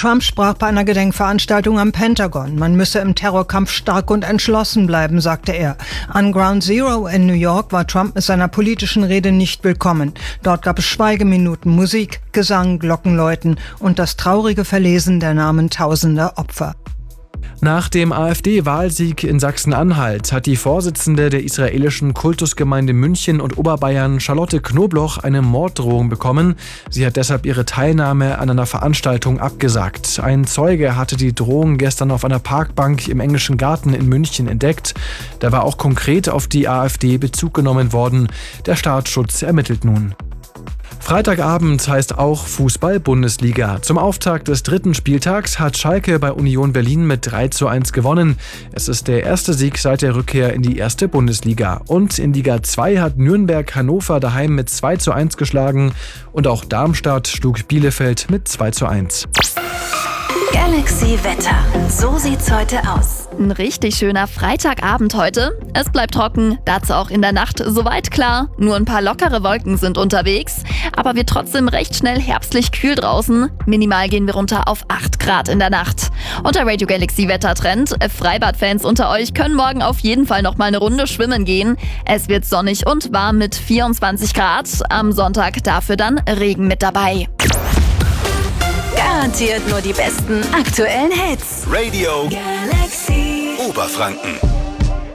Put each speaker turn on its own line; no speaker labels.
Trump sprach bei einer Gedenkveranstaltung am Pentagon. Man müsse im Terrorkampf stark und entschlossen bleiben, sagte er. An Ground Zero in New York war Trump mit seiner politischen Rede nicht willkommen. Dort gab es Schweigeminuten, Musik, Gesang, Glockenläuten und das traurige Verlesen der Namen tausender Opfer.
Nach dem AfD-Wahlsieg in Sachsen-Anhalt hat die Vorsitzende der israelischen Kultusgemeinde München und Oberbayern, Charlotte Knobloch, eine Morddrohung bekommen. Sie hat deshalb ihre Teilnahme an einer Veranstaltung abgesagt. Ein Zeuge hatte die Drohung gestern auf einer Parkbank im Englischen Garten in München entdeckt. Da war auch konkret auf die AfD Bezug genommen worden. Der Staatsschutz ermittelt nun. Freitagabend heißt auch Fußball-Bundesliga. Zum Auftakt des 3. Spieltags hat Schalke bei Union Berlin mit 3:1 gewonnen. Es ist der erste Sieg seit der Rückkehr in die erste Bundesliga. Und in Liga 2 hat Nürnberg Hannover daheim mit 2:1 geschlagen. Und auch Darmstadt schlug Bielefeld mit 2:1.
Galaxy Wetter. So sieht's heute aus.
Ein richtig schöner Freitagabend heute. Es bleibt trocken, dazu auch in der Nacht soweit klar. Nur ein paar lockere Wolken sind unterwegs, aber wird trotzdem recht schnell herbstlich kühl draußen. Minimal gehen wir runter auf 8 Grad in der Nacht. Und der Radio Galaxy Wettertrend. Freibadfans unter euch können morgen auf jeden Fall noch mal eine Runde schwimmen gehen. Es wird sonnig und warm mit 24 Grad. Am Sonntag dafür dann Regen mit dabei.
Garantiert nur die besten aktuellen Hits.
Radio
Galaxy
Oberfranken.